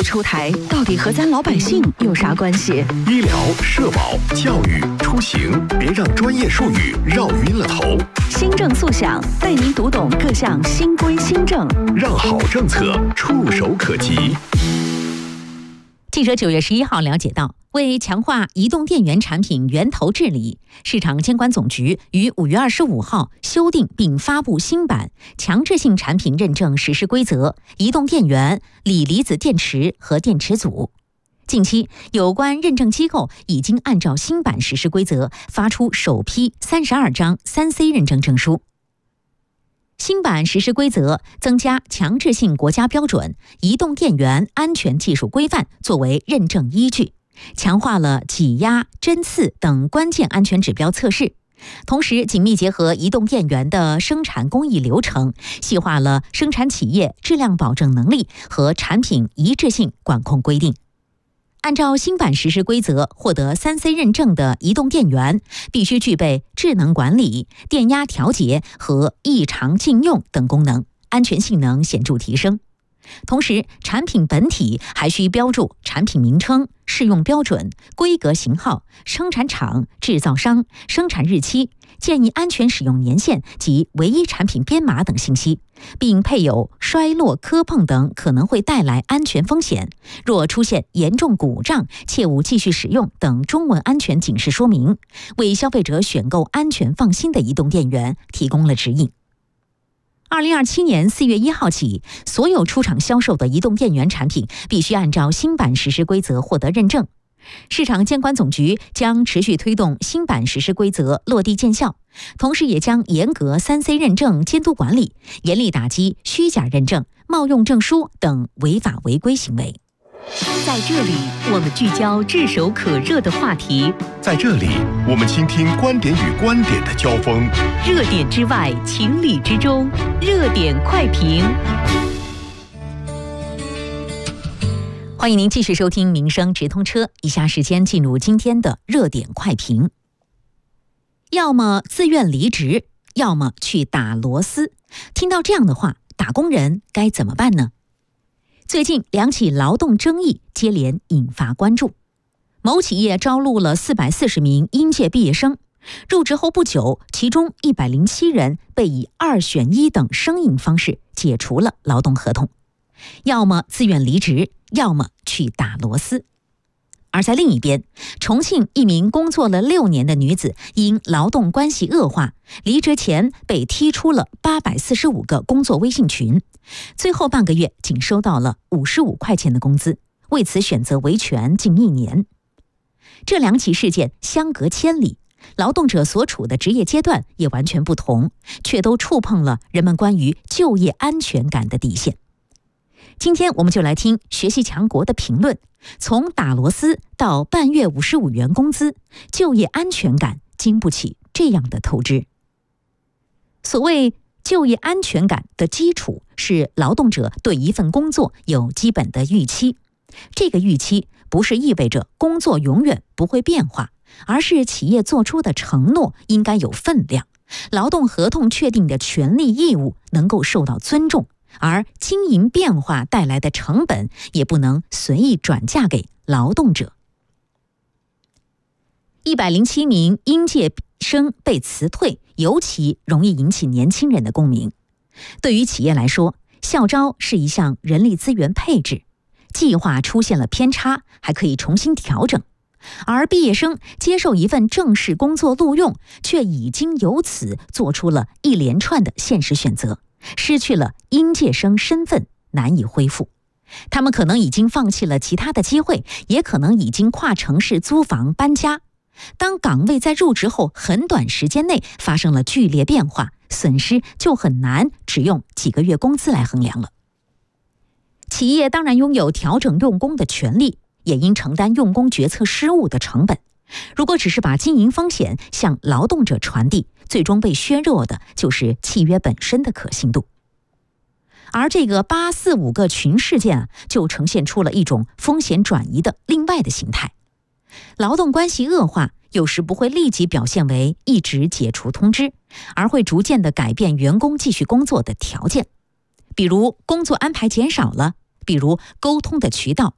出台，到底和咱老百姓有啥关系？ 医疗、社保、教育、出行，别让专业术语绕晕了头。 新政速想，带您读懂各项新规新政， 让好政策触手可及。 记者9月11号了解到，为强化移动电源产品源头治理，市场监管总局于5月25号修订并发布新版强制性产品认证实施规则移动电源、锂离子电池和电池组。近期，有关认证机构已经按照新版实施规则发出首批32张3C 认证证书。新版实施规则增加强制性国家标准、移动电源安全技术规范作为认证依据，强化了挤压、针刺等关键安全指标测试，同时紧密结合移动电源的生产工艺流程，细化了生产企业质量保证能力和产品一致性管控规定。按照新版实施规则，获得3C 认证的移动电源必须具备智能管理、电压调节和异常禁用等功能，安全性能显著提升。同时，产品本体还需标注产品名称、适用标准、规格型号、生产厂、制造商、生产日期、建议安全使用年限及唯一产品编码等信息，并配有摔落、磕碰等可能会带来安全风险，若出现严重故障，切勿继续使用等中文安全警示说明，为消费者选购安全放心的移动电源提供了指引。2027年4月1号起，所有出厂销售的移动电源产品必须按照新版实施规则获得认证。市场监管总局将持续推动新版实施规则落地见效，同时也将严格3C 认证监督管理，严厉打击虚假认证、冒用证书等违法违规行为。 在这里，我们聚焦炙手可热的话题； 在这里，我们倾听观点与观点的交锋。 热点之外，情理之中，热点快评。 欢迎您继续收听民生直通车，以下时间进入今天的热点快评。要么自愿离职，要么去打螺丝。听到这样的话，打工人该怎么办呢？最近2起劳动争议接连引发关注。某企业招录了440名应届毕业生，入职后不久，其中107人被以2选1等生硬方式解除了劳动合同，要么自愿离职，要么去打螺丝。而在另一边，重庆一名工作了6年的女子因劳动关系恶化，离职前被踢出了845个工作微信群，最后半个月仅收到了55块钱的工资，为此选择维权近1年。这2起事件相隔千里，劳动者所处的职业阶段也完全不同，却都触碰了人们关于就业安全感的底线。今天我们就来听学习强国的评论，从打螺丝到半月55元工资，就业安全感经不起这样的透支。所谓就业安全感的基础是劳动者对一份工作有基本的预期，这个预期不是意味着工作永远不会变化，而是企业做出的承诺应该有分量，劳动合同确定的权利义务能够受到尊重，而经营变化带来的成本也不能随意转嫁给劳动者。107名应届生被辞退，尤其容易引起年轻人的共鸣。对于企业来说，校招是一项人力资源配置，计划出现了偏差，还可以重新调整。而毕业生接受一份正式工作录用，却已经由此做出了一连串的现实选择，失去了应届生身份，难以恢复。他们可能已经放弃了其他的机会，也可能已经跨城市租房搬家。当岗位在入职后很短时间内发生了剧烈变化，损失就很难只用几个月工资来衡量了。企业当然拥有调整用工的权利，也应承担用工决策失误的成本。如果只是把经营风险向劳动者传递，最终被削弱的就是契约本身的可信度。而这个845个群事件就呈现出了一种风险转移的另外的形态。劳动关系恶化有时不会立即表现为一纸解除通知，而会逐渐地改变员工继续工作的条件。比如工作安排减少了，比如沟通的渠道